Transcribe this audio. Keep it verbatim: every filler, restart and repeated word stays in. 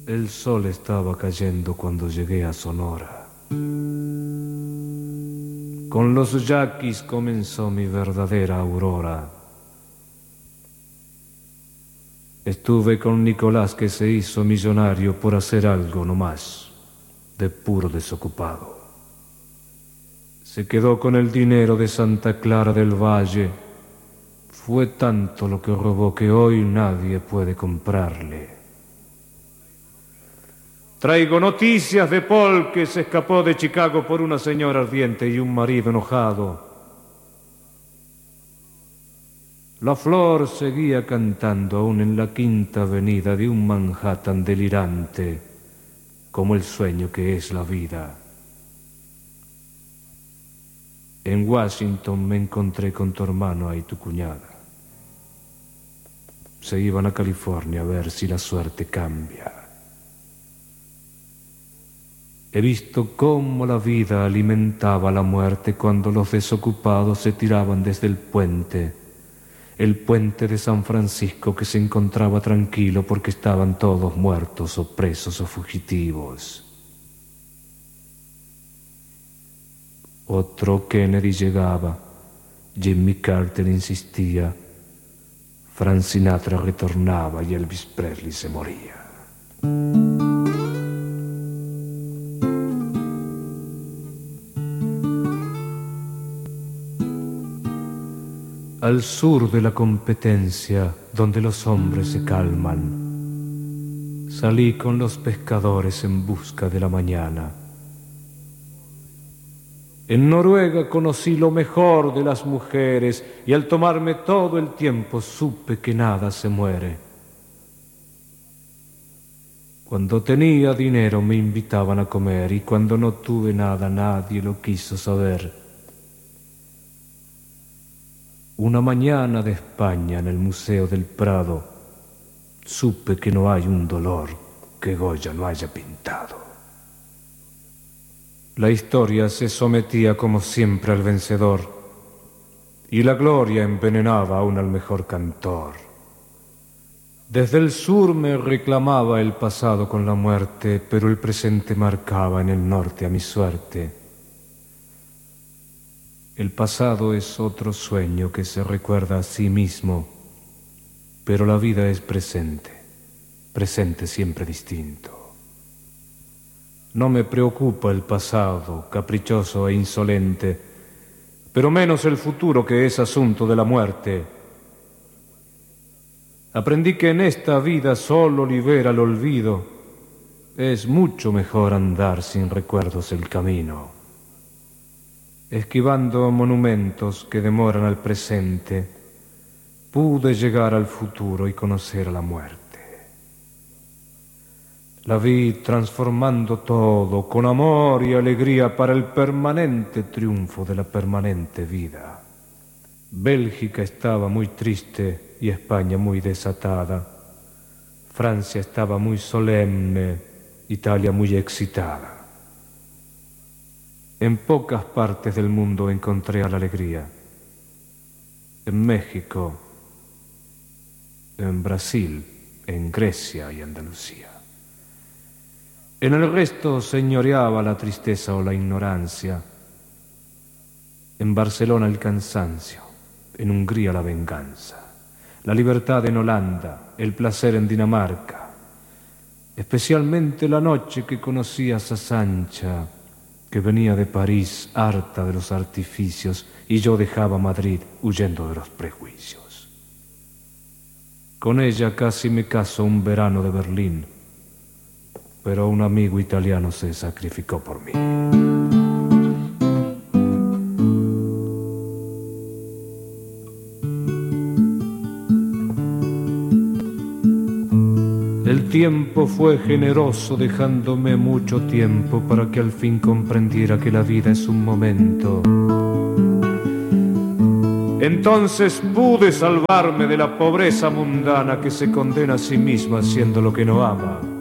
El sol estaba cayendo cuando llegué a Sonora. Con los yaquis comenzó mi verdadera aurora. Estuve con Nicolás, que se hizo millonario por hacer algo nomás, de puro desocupado. Se quedó con el dinero de Santa Clara del Valle. Fue tanto lo que robó que hoy nadie puede comprarle. Traigo noticias de Paul, que se escapó de Chicago por una señora ardiente y un marido enojado. La flor seguía cantando aún en la quinta avenida de un Manhattan delirante, como el sueño que es la vida. En Washington me encontré con tu hermano y tu cuñada. Se iban a California a ver si la suerte cambia. He visto cómo la vida alimentaba la muerte cuando los desocupados se tiraban desde el puente, el puente de San Francisco, que se encontraba tranquilo porque estaban todos muertos o presos o fugitivos. Otro Kennedy llegaba, Jimmy Carter insistía, Frank Sinatra retornaba y Elvis Presley se moría. Al sur de la competencia, donde los hombres se calman, salí con los pescadores en busca de la mañana. En Noruega conocí lo mejor de las mujeres y al tomarme todo el tiempo supe que nada se muere. Cuando tenía dinero me invitaban a comer y cuando no tuve nada nadie lo quiso saber. Una mañana de España en el Museo del Prado supe que no hay un dolor que Goya no haya pintado. La historia se sometía como siempre al vencedor y la gloria envenenaba aún al mejor cantor. Desde el sur me reclamaba el pasado con la muerte, pero el presente marcaba en el norte a mi suerte. El pasado es otro sueño que se recuerda a sí mismo, pero la vida es presente, presente siempre distinto. No me preocupa el pasado, caprichoso e insolente, pero menos el futuro, que es asunto de la muerte. Aprendí que en esta vida solo libera el olvido. Es mucho mejor andar sin recuerdos el camino. Esquivando monumentos que demoran al presente, pude llegar al futuro y conocer a la muerte. La vi transformando todo con amor y alegría para el permanente triunfo de la permanente vida. Bélgica estaba muy triste y España muy desatada. Francia estaba muy solemne, Italia muy excitada. En pocas partes del mundo encontré a la alegría. En México, en Brasil, en Grecia y Andalucía. En el resto señoreaba la tristeza o la ignorancia. En Barcelona el cansancio, en Hungría la venganza, la libertad en Holanda, el placer en Dinamarca. Especialmente la noche que conocí a Sasancha, que venía de París harta de los artificios, y yo dejaba Madrid huyendo de los prejuicios. Con ella casi me caso un verano de Berlín, pero un amigo italiano se sacrificó por mí. El tiempo fue generoso dejándome mucho tiempo para que al fin comprendiera que la vida es un momento. Entonces pude salvarme de la pobreza mundana que se condena a sí misma haciendo lo que no ama.